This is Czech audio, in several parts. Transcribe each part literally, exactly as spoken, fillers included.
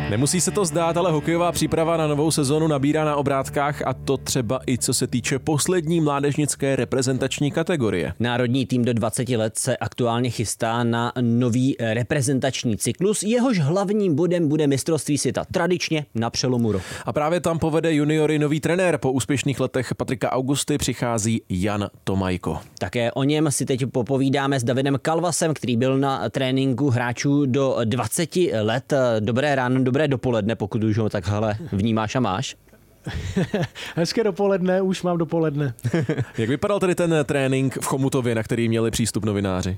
Nemusí se to zdát, ale hokejová příprava na novou sezonu nabírá na obrátkách, a to třeba i co se týče poslední mládežnické reprezentační kategorie. Národní tým do dvaceti let se aktuálně chystá na nový reprezentační cyklus. Jehož hlavním bodem bude mistrovství světa tradičně na přelomu roku. A právě tam povede juniory nový trenér. Po úspěšných letech Patrika Augusty přichází Jan Tomajko. Také o něm si teď popovídáme s Davidem Kalvasem, který byl na tréninku hráčů do dvaceti let. Dobré ráno, dobré dopoledne, pokud už ho takhle vnímáš a máš. Hezké dopoledne, už mám dopoledne. Jak vypadal tedy ten trénink v Chomutově, na který měli přístup novináři?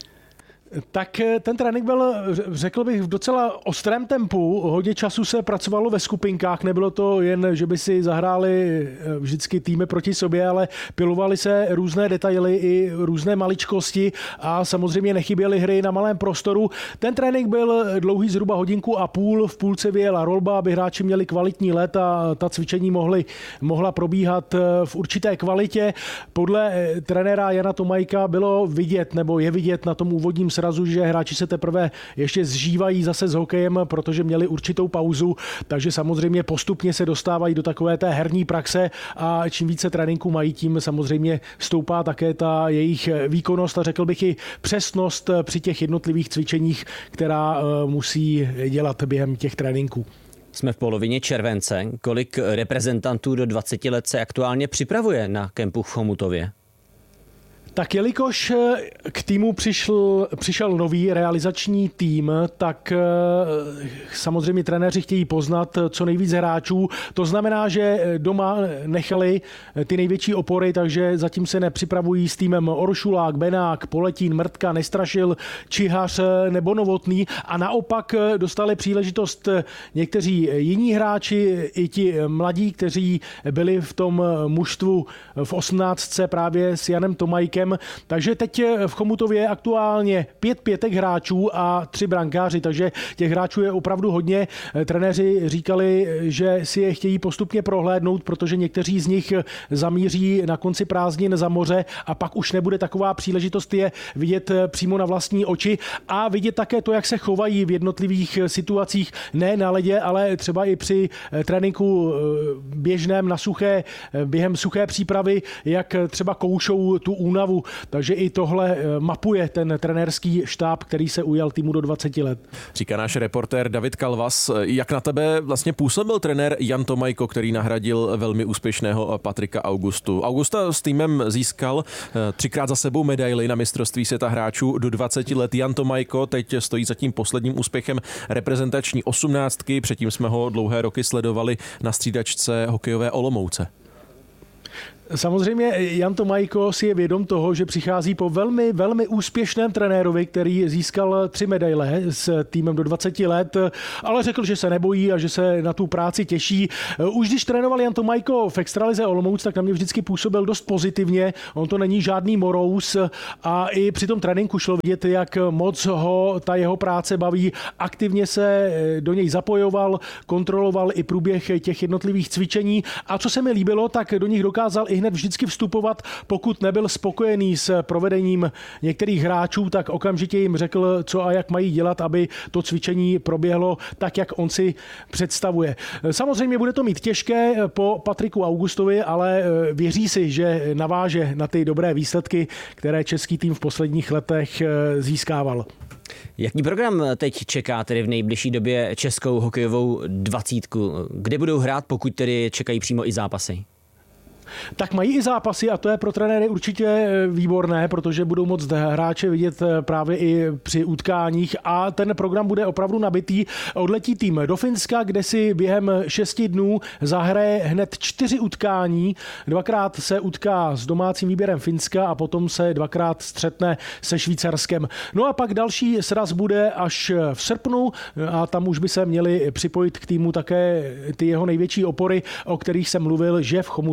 Tak ten trénink byl, řekl bych, v docela ostrém tempu. Hodně času se pracovalo ve skupinkách, nebylo to jen, že by si zahráli vždycky týmy proti sobě, ale pilovali se různé detaily i různé maličkosti a samozřejmě nechyběly hry na malém prostoru. Ten trénink byl dlouhý zhruba hodinku a půl, v půlce vyjela rolba, aby hráči měli kvalitní let a ta cvičení mohly, mohla probíhat v určité kvalitě. Podle trenéra Jana Tomajka bylo vidět, nebo je vidět na tom úvodním srazu, že hráči se teprve ještě zžívají zase s hokejem, protože měli určitou pauzu, takže samozřejmě postupně se dostávají do takové té herní praxe a čím více tréninku mají, tím samozřejmě stoupá také ta jejich výkonnost a řekl bych i přesnost při těch jednotlivých cvičeních, která musí dělat během těch tréninků. Jsme v polovině července. Kolik reprezentantů do dvaceti let se aktuálně připravuje na kempu v Chomutově? Tak jelikož k týmu přišel, přišel nový realizační tým, tak samozřejmě trenéři chtějí poznat co nejvíc hráčů. To znamená, že doma nechali ty největší opory, takže zatím se nepřipravují s týmem Oršulák, Benák, Poletín, Mrtka, Nestrašil, Čihař nebo Novotný a naopak dostali příležitost někteří jiní hráči, i ti mladí, kteří byli v tom mužstvu v osmnáctce právě s Janem Tomajkem. Takže teď v Chomutově je aktuálně pět pětek hráčů a tři brankáři, takže těch hráčů je opravdu hodně. Trenéři říkali, že si je chtějí postupně prohlédnout, protože někteří z nich zamíří na konci prázdnin za moře a pak už nebude taková příležitost je vidět přímo na vlastní oči a vidět také to, jak se chovají v jednotlivých situacích, ne na ledě, ale třeba i při tréninku běžném na suché, během suché přípravy, jak třeba koušou tu únavu. Takže i tohle mapuje ten trenérský štáb, který se ujal týmu do dvaceti let. Říká náš reportér David Kalvas. Jak na tebe vlastně působil trenér Jan Tomajko, který nahradil velmi úspěšného Patrika Augustu? Augusta s týmem získal třikrát za sebou medaili na mistrovství světa hráčů do dvaceti let. Jan Tomajko teď stojí za tím posledním úspěchem reprezentační osmnáctky. Předtím jsme ho dlouhé roky sledovali na střídačce hokejové Olomouce. Samozřejmě Jan Tomajko si je vědom toho, že přichází po velmi, velmi úspěšném trenérovi, který získal tři medaile s týmem do dvaceti let, ale řekl, že se nebojí a že se na tu práci těší. Už když trénoval Jan Tomajko v extralize Olomouc, tak na mě vždycky působil dost pozitivně. On to není žádný morous a i při tom tréninku šlo vidět, jak moc ho ta jeho práce baví. Aktivně se do něj zapojoval, kontroloval i průběh těch jednotlivých cvičení a co se mi líbilo, tak do nich dokázal i hned vždycky vstupovat, pokud nebyl spokojený s provedením některých hráčů, tak okamžitě jim řekl, co a jak mají dělat, aby to cvičení proběhlo tak, jak on si představuje. Samozřejmě bude to mít těžké po Patriku Augustovi, ale věří si, že naváže na ty dobré výsledky, které český tým v posledních letech získával. Jaký program teď čeká tedy v nejbližší době českou hokejovou dvacítku? Kde budou hrát, pokud tedy čekají přímo i zápasy? Tak mají i zápasy a to je pro trenéry určitě výborné, protože budou moct hráče vidět právě i při utkáních a ten program bude opravdu nabitý. Odletí tým do Finska, kde si během šesti dnů zahraje hned čtyři utkání. Dvakrát se utká s domácím výběrem Finska a potom se dvakrát střetne se Švýcarskem. No a pak další sraz bude až v srpnu a tam už by se měli připojit k týmu také ty jeho největší opory, o kterých jsem mluvil, že v Chomutově chybí.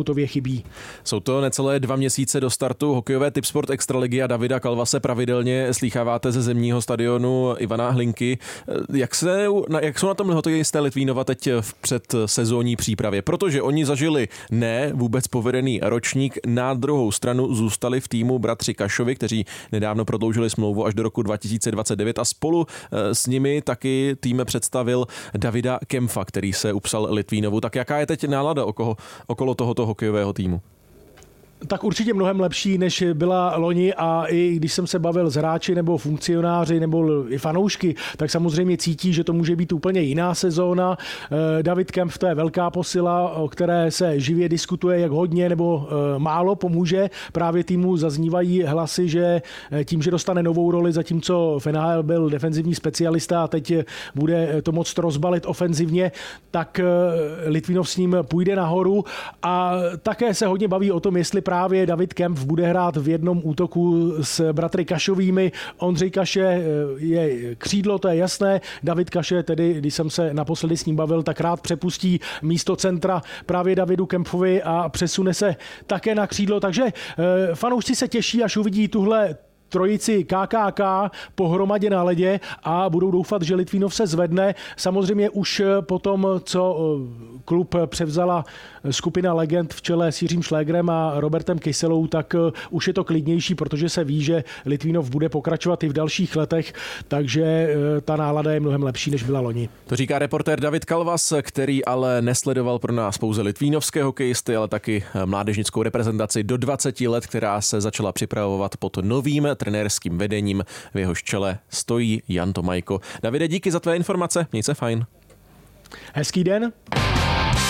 líbí. Jsou to necelé dva měsíce do startu hokejové Tipsport Extraligy a Davida Kalvase pravidelně slýcháváte ze zimního stadionu Ivana Hlinky. Jak, se, jak jsou na tom hokejisté Litvínova teď v předsezónní přípravě? Protože oni zažili ne vůbec povedený ročník, na druhou stranu zůstali v týmu bratři Kašovi, kteří nedávno prodloužili smlouvu až do roku dva tisíce dvacet devět a spolu s nimi taky tým představil Davida Kempfa, který se upsal Litvínovu. Tak jaká je teď nálada okolo, okolo tohoto hokejového týmu? Tak určitě mnohem lepší, než byla loni, a i když jsem se bavil s hráči nebo funkcionáři nebo i fanoušky, tak samozřejmě cítí, že to může být úplně jiná sezóna. David Kempf, to je velká posila, o které se živě diskutuje, jak hodně nebo málo pomůže. Právě týmu zaznívají hlasy, že tím, že dostane novou roli, zatímco v N H L byl defenzivní specialista a teď bude to moct rozbalit ofenzivně, tak Litvínov s ním půjde nahoru. A také se hodně baví o tom, jestli právě David Kempf bude hrát v jednom útoku s bratry Kašovými. Ondřej Kaše je křídlo, to je jasné. David Kaše, tedy když jsem se naposledy s ním bavil, tak rád přepustí místo centra právě Davidu Kempfovi a přesune se také na křídlo. Takže fanoušci se těší, až uvidí tuhle trojici K K K pohromadě na ledě a budou doufat, že Litvínov se zvedne. Samozřejmě už po tom, co klub převzala skupina legend v čele s Jiřím Šlégrem a Robertem Kyselou, tak už je to klidnější, protože se ví, že Litvínov bude pokračovat i v dalších letech, takže ta nálada je mnohem lepší, než byla loni. To říká reportér David Kalvas, který ale nesledoval pro nás pouze litvínovské hokejisty, ale taky mládežnickou reprezentaci do dvaceti let, která se začala připravovat pod novým trenérským vedením. V jehož čele stojí Jan Tomajko. Davide, díky za tvé informace, měj se fajn. Hezký den.